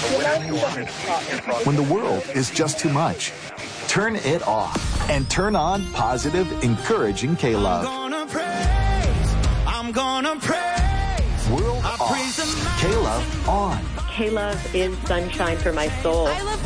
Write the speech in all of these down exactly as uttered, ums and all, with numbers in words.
When the world is just too much, turn it off and turn on positive, encouraging K-Love. I'm gonna praise, I'm gonna praise. World off, K-Love on. K-Love is sunshine for my soul. I love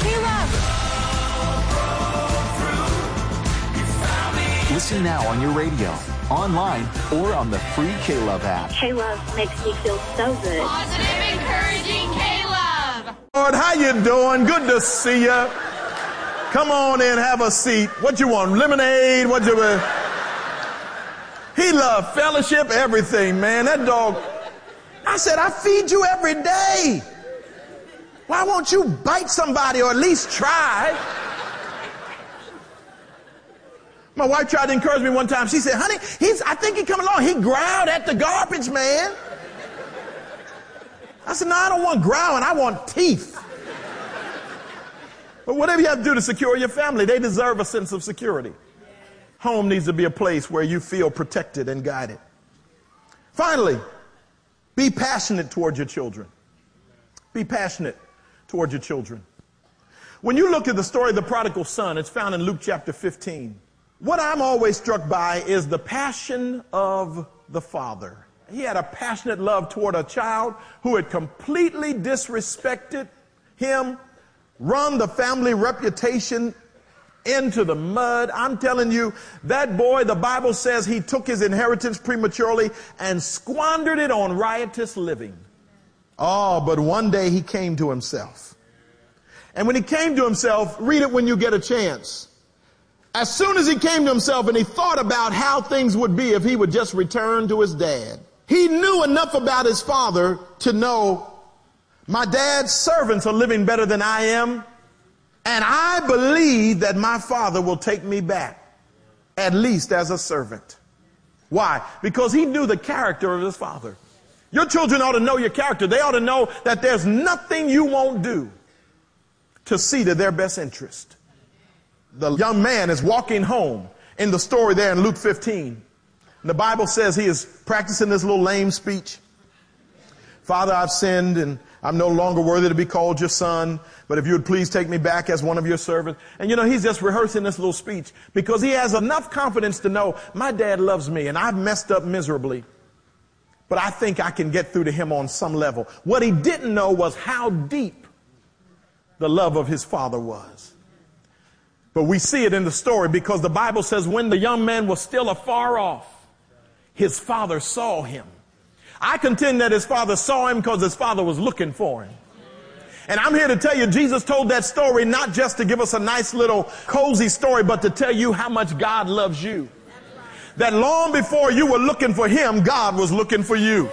K-Love. Listen now on your radio, online, or on the free K-Love app. K-Love makes me feel so good. Positive, encouraging K-Love. Lord, how you doing? Good to see you. Come on in, have a seat. What you want? Lemonade? What you want? He loved fellowship, everything, man. That dog. I said, I feed you every day. Why won't you bite somebody or at least try? My wife tried to encourage me one time. She said, honey, he's, I think he's coming along. He growled at the garbage man. I said, no, I don't want growling. I want teeth. But whatever you have to do to secure your family, they deserve a sense of security. Home needs to be a place where you feel protected and guided. Finally, be passionate toward your children. Be passionate toward your children. When you look at the story of the prodigal son, it's found in Luke chapter fifteen. What I'm always struck by is the passion of the father. He had a passionate love toward a child who had completely disrespected him, run the family reputation into the mud. I'm telling you, that boy, the Bible says he took his inheritance prematurely and squandered it on riotous living. Oh, but one day he came to himself. And when he came to himself, read it when you get a chance. As soon as he came to himself and he thought about how things would be if he would just return to his dad, he knew enough about his father to know, my dad's servants are living better than I am, and I believe that my father will take me back, at least as a servant. Why? Because he knew the character of his father. Your children ought to know your character. They ought to know that there's nothing you won't do to see to their best interest. The young man is walking home in the story there in Luke fifteen. And the Bible says he is practicing this little lame speech. Father, I've sinned and I'm no longer worthy to be called your son, but if you would please take me back as one of your servants. And you know, he's just rehearsing this little speech because he has enough confidence to know my dad loves me and I've messed up miserably, but I think I can get through to him on some level. What he didn't know was how deep the love of his father was. But we see it in the story because the Bible says when the young man was still afar off, his father saw him. I contend that his father saw him because his father was looking for him. And I'm here to tell you, Jesus told that story not just to give us a nice little cozy story, but to tell you how much God loves you. That long before you were looking for him, God was looking for you.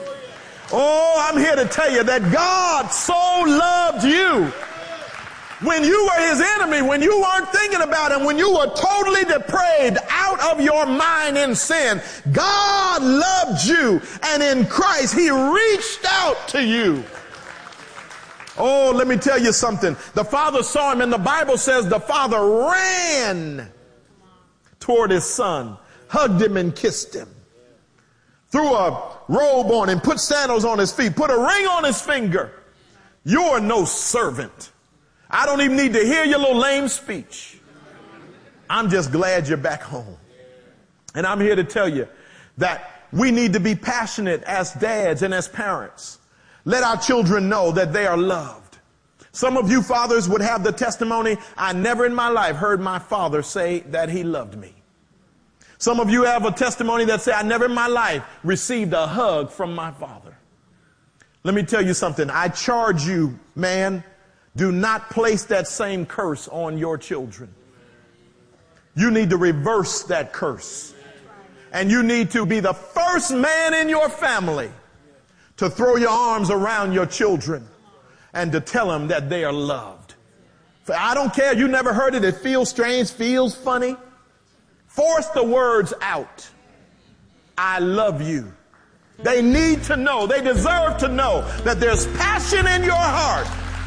Oh, I'm here to tell you that God so loved you. When you were his enemy, when you weren't thinking about him, when you were totally depraved, out of your mind in sin, God loved you, and in Christ he reached out to you. Oh, let me tell you something. The father saw him, and the Bible says the father ran toward his son, hugged him and kissed him, threw a robe on him, put sandals on his feet, put a ring on his finger. You're no servant. I don't even need to hear your little lame speech. I'm just glad you're back home. And I'm here to tell you that we need to be passionate as dads and as parents. Let our children know that they are loved. Some of you fathers would have the testimony, I never in my life heard my father say that he loved me. Some of you have a testimony that say, I never in my life received a hug from my father. Let me tell you something. I charge you, man, do not place that same curse on your children. You need to reverse that curse. And you need to be the first man in your family to throw your arms around your children and to tell them that they are loved. I don't care. You never heard it. It feels strange, feels funny. Force the words out. I love you. They need to know, they deserve to know that there's passion in your heart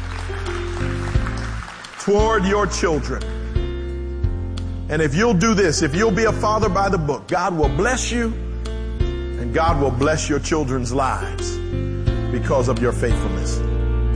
toward your children. And if you'll do this, if you'll be a father by the book, God will bless you and God will bless your children's lives because of your faithfulness.